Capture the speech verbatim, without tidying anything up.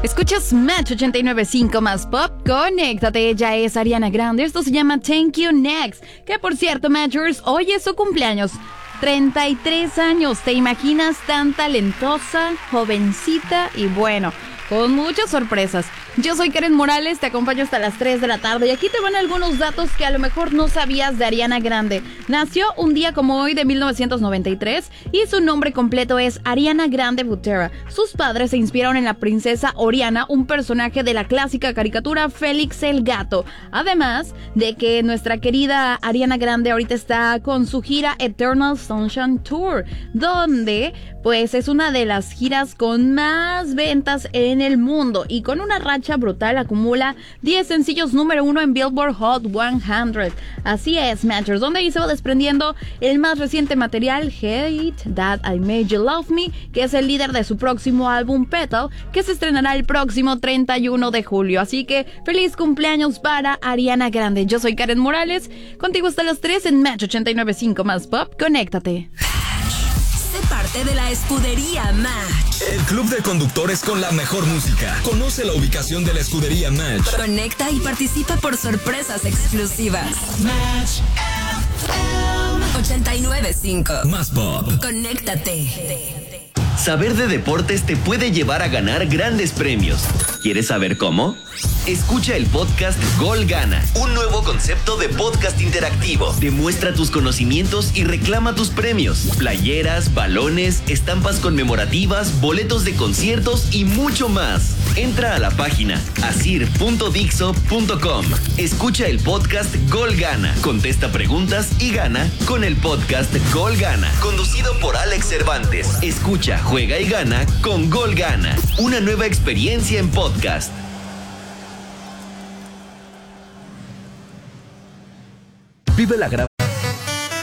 Escuchas Match ochenta y nueve punto cinco más Pop. Conéctate, ella es Ariana Grande. Esto se llama Thank You Next. Que por cierto, Matchers, hoy es su cumpleaños. treinta y tres años. ¿Te imaginas tan talentosa, jovencita y bueno, con muchas sorpresas? Yo soy Karen Morales, te acompaño hasta las tres de la tarde y aquí te van algunos datos que a lo mejor no sabías de Ariana Grande. Nació un día como hoy de mil novecientos noventa y tres y su nombre completo es Ariana Grande Butera. Sus padres se inspiraron en la princesa Oriana, un personaje de la clásica caricatura Félix el Gato. Además de que nuestra querida Ariana Grande ahorita está con su gira Eternal Sunshine Tour, donde pues es una de las giras con más ventas en el mundo y con una racha brutal acumula diez sencillos número uno en Billboard Hot cien. Así es, Matchers, donde ahí se va desprendiendo el más reciente material, Hate That I Made You Love Me, que es el líder de su próximo álbum Petal, que se estrenará el próximo treinta y uno de julio. Así que feliz cumpleaños para Ariana Grande. Yo soy Karen Morales, contigo hasta las tres en Match ochenta y nueve punto cinco más Pop. Conéctate. Parte de la escudería Match. El club de conductores con la mejor música. Conoce la ubicación de la escudería Match. Conecta y participa por sorpresas exclusivas. Match ochenta y nueve punto cinco más Pop. Conéctate. Saber de deportes te puede llevar a ganar grandes premios. ¿Quieres saber cómo? Escucha el podcast Gol Gana, un nuevo concepto de podcast interactivo. Demuestra tus conocimientos y reclama tus premios. Playeras, balones, estampas conmemorativas, boletos de conciertos y mucho más. Entra a la página asir punto dixo punto com. Escucha el podcast Gol Gana, contesta preguntas y gana con el podcast Gol Gana, conducido por Alex Cervantes. Escucha, juega y gana con Gol Gana, una nueva experiencia en podcast. Vive la gran